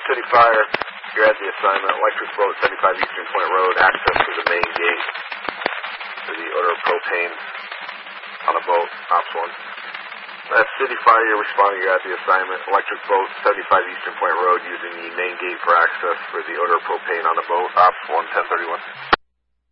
City Fire, you're at the assignment, electric boat, 75 Eastern Point Road, access to the main gate for the odor of propane on a boat, Ops 1. That's City Fire, you're responding, you're at the assignment, electric boat, 75 Eastern Point Road, using the main gate for access for the odor of propane on the boat, Ops 1, 1031.